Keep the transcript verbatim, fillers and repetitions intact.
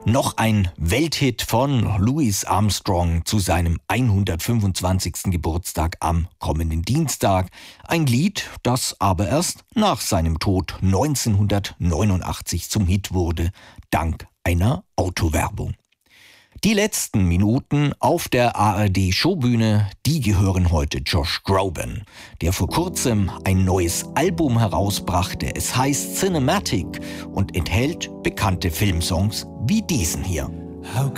Noch ein Welthit von Louis Armstrong zu seinem hundertfünfundzwanzigsten Geburtstag am kommenden Dienstag. Ein Lied, das aber erst nach seinem Tod neunzehnhundertneunundachtzig zum Hit wurde, dank einer Autowerbung. Die letzten Minuten auf der A R D-Showbühne, die gehören heute Josh Groban, der vor kurzem ein neues Album herausbrachte. Es heißt Cinematic und enthält bekannte Filmsongs wie diesen hier. How